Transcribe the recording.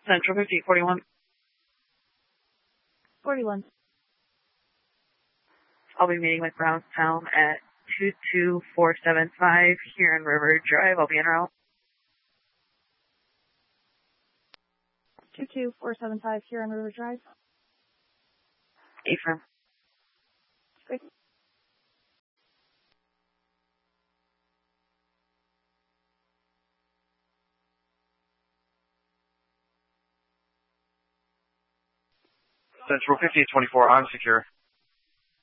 Central 5841. 41. I'll be meeting with Brownstown at 22475 here in River Drive. I'll be en route. 22475 here on River Drive. Affirm. Great. Central 5824, I'm secure.